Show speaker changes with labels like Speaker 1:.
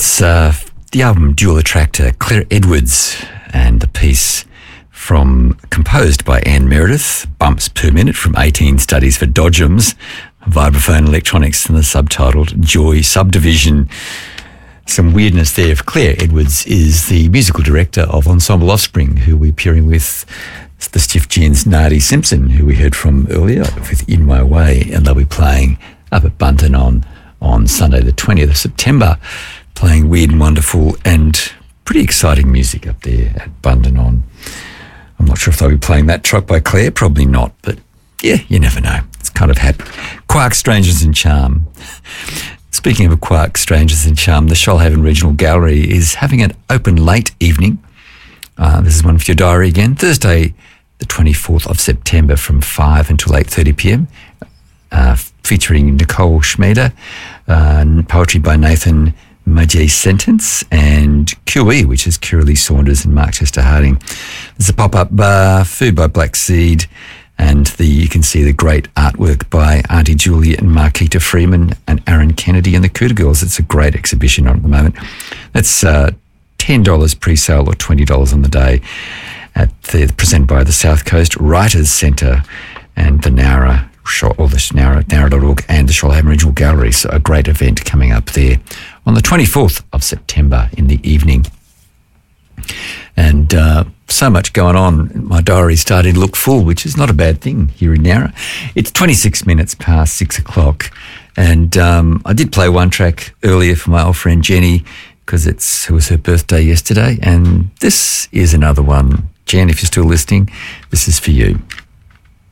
Speaker 1: That's the album Dual Attractor, Claire Edwards, and the piece composed by Anne Meredith, Bumps Per Minute from 18 Studies for Dodgems, Vibraphone Electronics, and the subtitled Joy Subdivision. Some weirdness there. Claire Edwards is the musical director of Ensemble Offspring, who we're appearing with the Stiff Gins' Nardi Simpson, who we heard from earlier with In My Way, and they'll be playing up at Bunton on Sunday the 20th of September, playing weird and wonderful and pretty exciting music up there at Bunton on. I'm not sure if they'll be playing that track by Claire, probably not, but yeah, you never know. It's kind of had Quark, Strangers and Charm. Speaking of Quark, Strangers and Charm, the Shoalhaven Regional Gallery is having an open late evening. This is one for your diary again. Thursday, the 24th of September from 5 until 8:30 p.m, featuring Nicole Schmieder, poetry by Nathan Majay Sentence, and QE, which is Kiralee Saunders and Mark Chester Harding. There's a pop-up bar, food by Black Seed, and you can see the great artwork by Auntie Julie and Marquita Freeman and Aaron Kennedy and the Cooter Girls. It's a great exhibition on at the moment. That's $10 pre-sale or $20 on the day, presented by the South Coast Writers Centre and the Nowra, or the Nowra.org and the Shoalhaven Regional Gallery. So a great event coming up there on the 24th of September in the evening. And so much going on. My diary's starting to look full, which is not a bad thing here in Nowra. It's 26 minutes past 6 o'clock. And I did play one track earlier for my old friend Jenny because it was her birthday yesterday. And this is another one. Jen, if you're still listening, this is for you.